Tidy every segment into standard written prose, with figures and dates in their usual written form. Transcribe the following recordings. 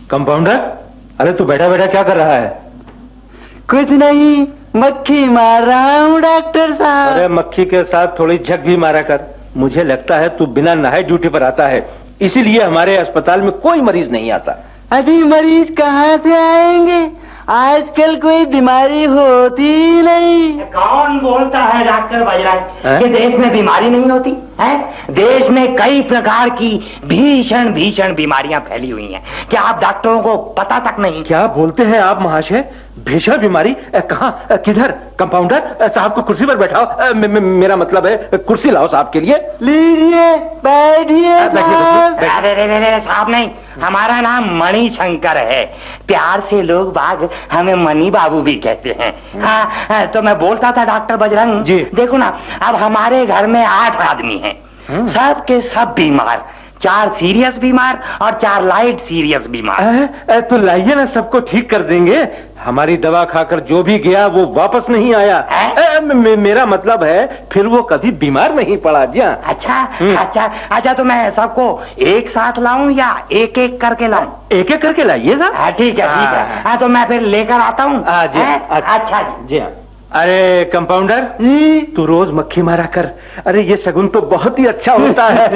Compounder, अरे तू बैठा बैठा क्या कर रहा है? कुछ नहीं, मक्खी मार रहा हूँ डॉक्टर साहब। अरे मक्खी के साथ थोड़ी झक भी मारा कर। मुझे लगता है तू बिना नहाए ड्यूटी पर आता है, इसीलिए हमारे अस्पताल में कोई मरीज नहीं आता। अजी मरीज कहाँ से आएंगे, आजकल कोई बीमारी होती ही नहीं। कौन बोलता है डॉक्टर बजरंग कि देश में बीमारी नहीं होती है? देश में कई प्रकार की भीषण भीषण बीमारियां फैली हुई हैं। क्या आप डॉक्टरों को पता तक नहीं? क्या बोलते हैं आप महाशय? भीषण बीमारी कहाँ, किधर? कंपाउंडर साहब को कुर्सी पर बैठाओ। मेरा मतलब है कुर्सी लाओ साहब के लिए। लीजिए बैठिए साहब। अरे साहब नहीं, हमारा नाम मणि शंकर है। प्यार से लोग बाग हमें मणि बाबू भी कहते हैं। हाँ, तो मैं बोलता था डॉक्टर बजरंग जी, देखो ना, अब हमारे घर में 8 आदमी हैं, सब के सब बीमार। 4 सीरियस बीमार और 4 लाइट सीरियस बीमार। तो लाइए ना, सबको ठीक कर देंगे। हमारी दवा खाकर जो भी गया वो वापस नहीं आया। मेरा मतलब है फिर वो कभी बीमार नहीं पड़ा। जी अच्छा अच्छा अच्छा, तो मैं सबको एक साथ लाऊं या एक एक करके लाऊं? एक एक करके लाइएगा। ठीक है ठीक है। हाँ, तो मैं फिर लेकर आता हूँ। अच्छा जी। अरे कंपाउंडर जी, तू रोज मक्खी मारा कर। अरे ये शगुन तो बहुत ही अच्छा होता है।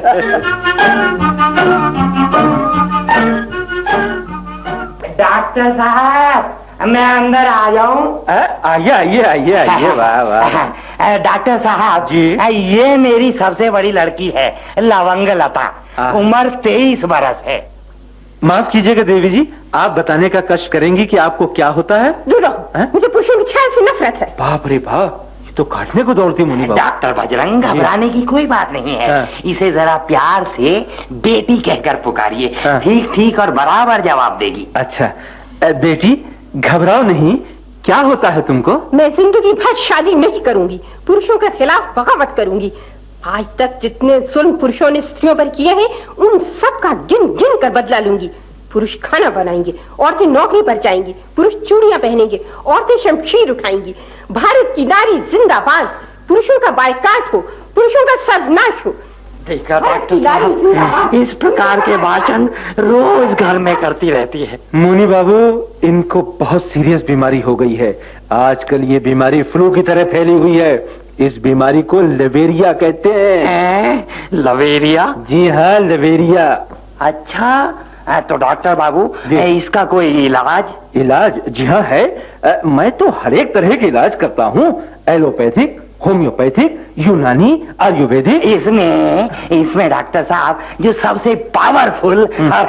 डॉक्टर साहब, मैं अंदर आ जाऊं? आइए आइए आइए आइए। वाह वाह। डॉक्टर साहब जी, ये मेरी सबसे बड़ी लड़की है लवंग लता, उम्र 23 बरस है। माफ कीजिएगा देवी जी, आप बताने का कष्ट करेंगी कि आपको क्या होता है? दूर रहो, मुझे पुरुषों की छाया से नफरत है। बाप रे बाप, ये तो काटने को दौड़ती मुनि बाबू। डॉक्टर बजरंग, घबराने की कोई बात नहीं है। इसे जरा प्यार से बेटी कहकर पुकारिए। ठीक ठीक और बराबर जवाब देगी। अच्छा बेटी, घबराओ नहीं। क्या होता है तुमको? मैं जिंदगी भर शादी नहीं करूंगी, पुरुषों के खिलाफ बगावत करूंगी। आज तक जितने जुल्म पुरुषों ने स्त्रियों पर किए हैं, उन सब का गिन गिन कर बदला लूंगी। पुरुष खाना बनाएंगे, औरतें नौकरी पर जाएंगी, पुरुष चूड़ियां पहनेंगे, औरतें शमशीर उठाएंगी। भारत की नारी जिंदाबाद, पुरुषों का बायकाट हो, पुरुषों का सर्वनाश हो। देखा डॉक्टर साहब, इस प्रकार के भाषण रोज घर में करती रहती है। मुनि बाबू, इनको बहुत सीरियस बीमारी हो गई है। आजकल ये बीमारी फ्लू की तरह फैली हुई है। इस बीमारी को लवेरिया कहते हैं। लवेरिया? जी हाँ, लवेरिया। अच्छा, तो डॉक्टर बाबू इसका कोई इलाज? इलाज? जी हाँ है। मैं तो हर एक तरह के इलाज करता हूँ। एलोपैथिक, होम्योपैथिक, यूनानी, आयुर्वेदिक। इसमें डॉक्टर साहब जो सबसे पावरफुल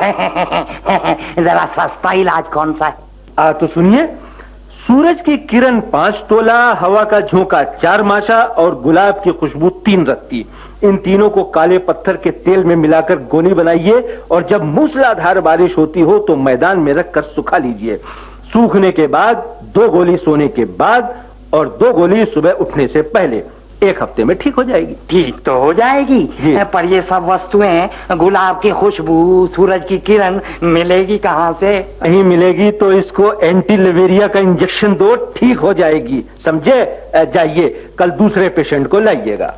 जरा सस्ता इलाज कौन सा है? तो सुनिए, सूरज की किरण 5 तोला, हवा का झोंका 4 माशा और गुलाब की खुशबू 3 रत्ती। इन तीनों को काले पत्थर के तेल में मिलाकर गोली बनाइए और जब मूसलाधार बारिश होती हो तो मैदान में रखकर सुखा लीजिए। सूखने के बाद 2 गोली सोने के बाद और 2 गोली सुबह उठने से पहले। 1 हफ्ते में ठीक हो जाएगी। ठीक तो हो जाएगी, पर ये सब वस्तुएं, गुलाब की खुशबू, सूरज की किरण मिलेगी कहाँ से? नहीं मिलेगी तो इसको एंटी लवेरिया का इंजेक्शन दो, ठीक हो जाएगी। समझे? जाइए, कल दूसरे पेशेंट को लाइएगा।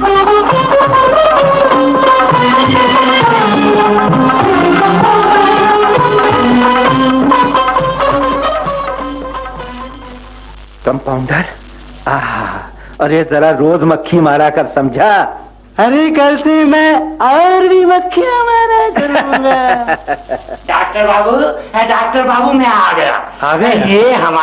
कंपाउंडर, अरे जरा रोज मक्खी मारा कर, समझा? अरे कल से मैं और भी मक्खियां मारा करूंगा। डॉक्टर बाबू, मैं आ गया। आ गए? ये हमारा